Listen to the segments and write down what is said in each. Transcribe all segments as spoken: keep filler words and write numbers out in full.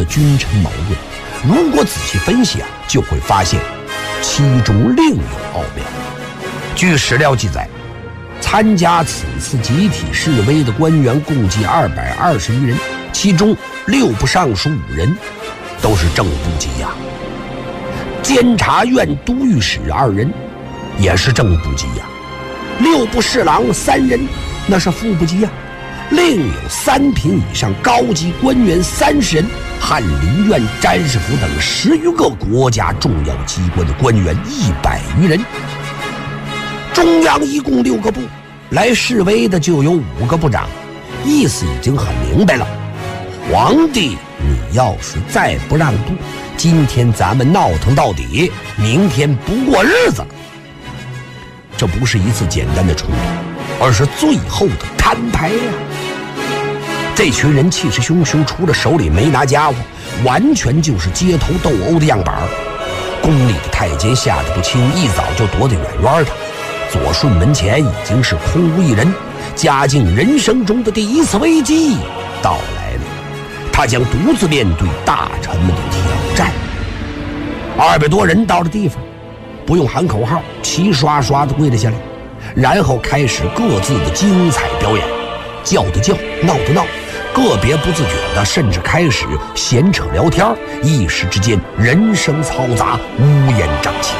君臣矛盾，如果仔细分析啊，就会发现其中另有奥妙。据史料记载，参加此次集体示威的官员共计二百二十余人，其中六部尚书五人都是正部级呀、啊，监察院都御史二人也是正部级呀、啊，六部侍郎三人那是副部级呀、啊，另有三品以上高级官员三十人，翰林院、詹事府等十余个国家重要机关的官员一百余人。中央一共六个部，来示威的就有五个部长，意思已经很明白了。皇帝，你要是再不让渡，今天咱们闹腾到底，明天不过日子。这不是一次简单的冲突，而是最后的摊牌呀、啊！这群人气势汹汹，除了手里没拿家伙，完全就是街头斗殴的样板。宫里的太监吓得不轻，一早就躲得远远的。左顺门前已经是空无一人，嘉靖人生中的第一次危机到来了，他将独自面对大臣们的挑战。二百多人到了地方，不用喊口号，齐刷刷的跪了下来，然后开始各自的精彩表演，叫的叫，闹的闹，个别不自觉的甚至开始闲扯聊天，一时之间人声嘈杂，乌烟瘴气。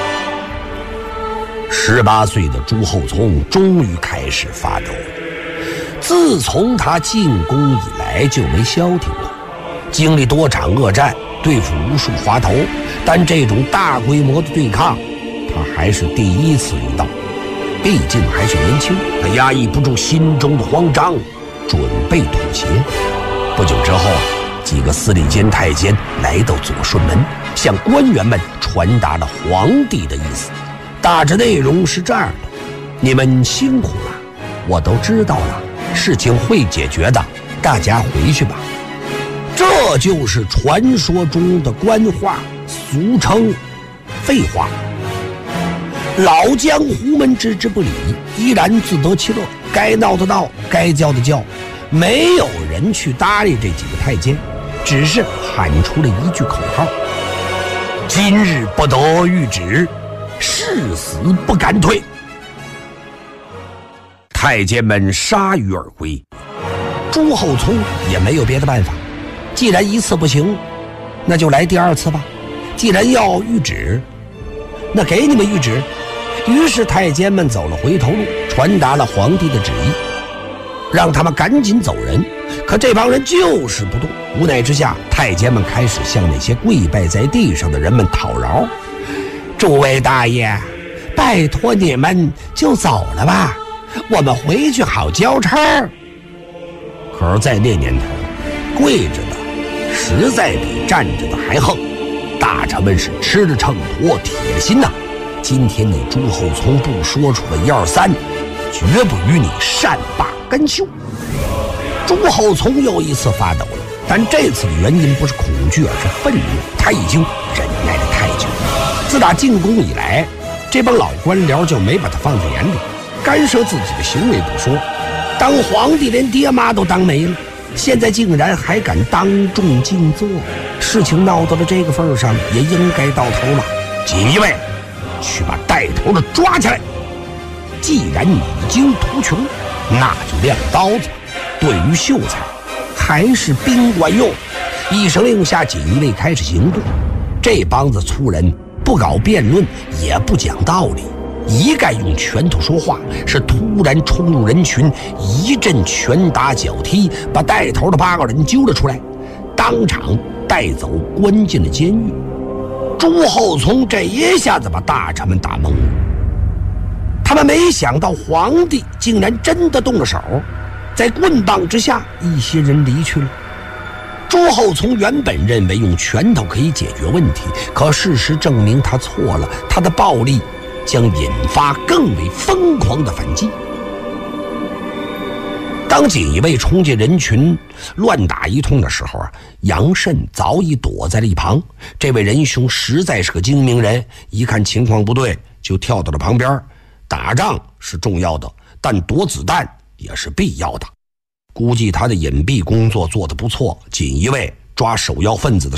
十八岁的朱厚熜终于开始发抖了。自从他进宫以来就没消停过，经历多场恶战，对付无数滑头，但这种大规模的对抗他还是第一次遇到。毕竟还是年轻，他压抑不住心中的慌张，准备妥协。不久之后，几个司礼监太监来到左顺门，向官员们传达了皇帝的意思。大致内容是这样的：你们辛苦了，我都知道了，事情会解决的，大家回去吧。这就是传说中的官话，俗称废话。老江湖们置之不理，依然自得其乐，该闹的闹，该叫的叫，没有人去搭理这几个太监，只是喊出了一句口号：今日不得谕旨，誓死不敢退。太监们铩羽而归，朱厚熜也没有别的办法，既然一次不行，那就来第二次吧。既然要谕旨，那给你们谕旨。于是太监们走了回头路，传达了皇帝的旨意，让他们赶紧走人。可这帮人就是不动，无奈之下，太监们开始向那些跪拜在地上的人们讨饶：诸位大爷，拜托你们就走了吧，我们回去好交差。可是在那年头，跪着的实在比站着的还横，大臣们是吃了秤砣铁了心呐。今天你朱厚熜不说出个一二三，绝不与你善罢甘休。朱厚熜又一次发抖了，但这次的原因不是恐惧，而是愤怒。他已经忍耐了太久了。自打进宫以来，这帮老官僚就没把他放在眼里，干涉自己的行为不说，当皇帝连爹妈都当没了，现在竟然还敢当众静坐。事情闹到了这个份上，也应该到头了。锦衣卫，去把带头的抓起来。既然已经图穷，那就亮刀子。对于秀才，还是兵管用。一声令下，锦衣卫开始行动。这帮子粗人不搞辩论，也不讲道理，一概用拳头说话，是突然冲入人群，一阵拳打脚踢，把带头的八个人揪了出来，当场带走关进了监狱。朱厚熜这一下子把大臣们打懵了，他们没想到皇帝竟然真的动了手。在棍棒之下，一些人离去了。朱厚熜原本认为用拳头可以解决问题，可事实证明他错了，他的暴力将引发更为疯狂的反击。当锦衣卫冲进人群乱打一通的时候啊，杨慎早已躲在了一旁。这位仁兄实在是个精明人，一看情况不对，就跳到了旁边。打仗是重要的，但躲子弹也是必要的。估计他的隐蔽工作做得不错，锦衣卫抓首要分子的